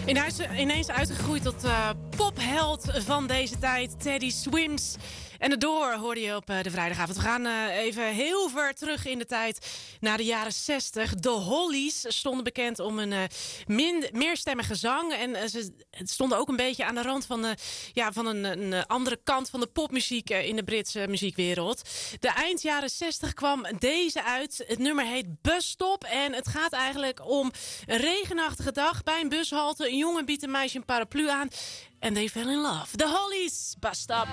Ineens uitgegroeid tot popheld van deze tijd, Teddy Swims. En het door hoorde je op de vrijdagavond. We gaan even heel ver terug in de tijd naar de jaren 60. De Hollies stonden bekend om een meerstemmige zang. En ze stonden ook een beetje aan de rand van een andere kant van de popmuziek in de Britse muziekwereld. De eind jaren 60 kwam deze uit. Het nummer heet Busstop. En het gaat eigenlijk om een regenachtige dag bij een bushalte. Een jongen biedt een meisje een paraplu aan. En they fell in love. The Hollies, Busstop.